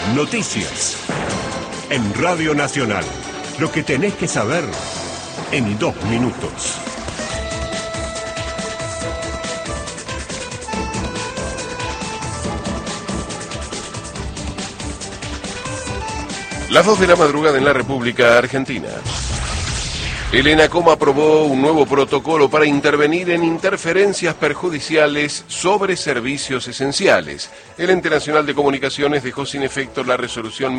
Noticias. En Radio Nacional. Lo que tenés que saber en 2 minutos. Las 2 de la madrugada en la República Argentina. El ENACOM aprobó un nuevo protocolo para intervenir en interferencias perjudiciales sobre servicios esenciales. El Ente Nacional de Comunicaciones dejó sin efecto la resolución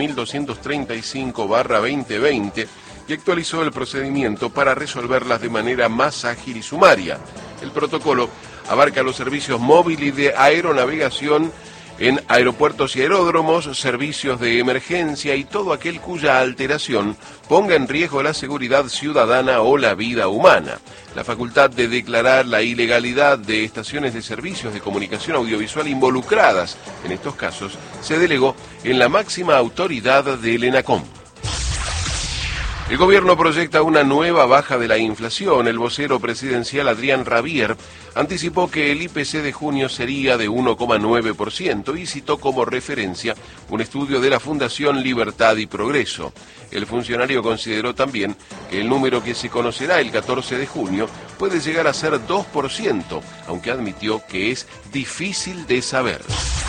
1235/2020 y actualizó el procedimiento para resolverlas de manera más ágil y sumaria. El protocolo abarca los servicios móvil y de aeronavegación en aeropuertos y aeródromos, servicios de emergencia y todo aquel cuya alteración ponga en riesgo la seguridad ciudadana o la vida humana. La facultad de declarar la ilegalidad de estaciones de servicios de comunicación audiovisual involucradas en estos casos se delegó en la máxima autoridad del ENACOM. El gobierno proyecta una nueva baja de la inflación. El vocero presidencial Adrián Rabier anticipó que el IPC de junio sería de 1,9% y citó como referencia un estudio de la Fundación Libertad y Progreso. El funcionario consideró también que el número que se conocerá el 14 de junio puede llegar a ser 2%, aunque admitió que es difícil de saber.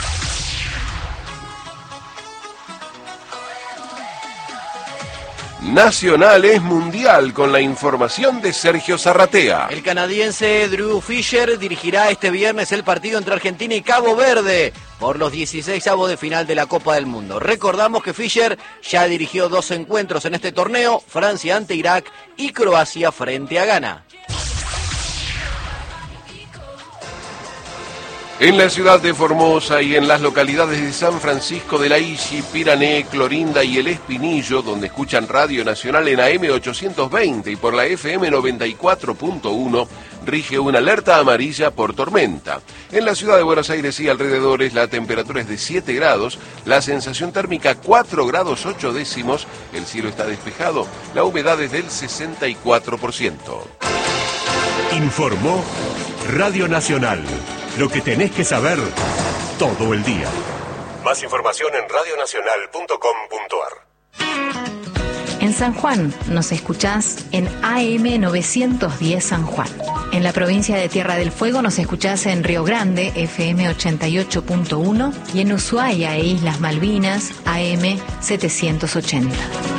Nacional es mundial con la información de Sergio Zarratea. El canadiense Drew Fisher dirigirá este viernes el partido entre Argentina y Cabo Verde por los 16avos de final de la Copa del Mundo. Recordamos que Fisher ya dirigió 2 encuentros en este torneo, Francia ante Irak y Croacia frente a Ghana. En la ciudad de Formosa y en las localidades de San Francisco de la Ixi, Pirané, Clorinda y El Espinillo, donde escuchan Radio Nacional en AM 820 y por la FM 94.1, rige una alerta amarilla por tormenta. En la ciudad de Buenos Aires y alrededores la temperatura es de 7 grados, la sensación térmica 4 grados 8 décimos, el cielo está despejado, la humedad es del 64%. Informó Radio Nacional. Lo que tenés que saber todo el día. Más información en radionacional.com.ar. En San Juan nos escuchás en AM 910 San Juan. En la provincia de Tierra del Fuego nos escuchás en Río Grande, FM 88.1, y en Ushuaia e Islas Malvinas, AM 780.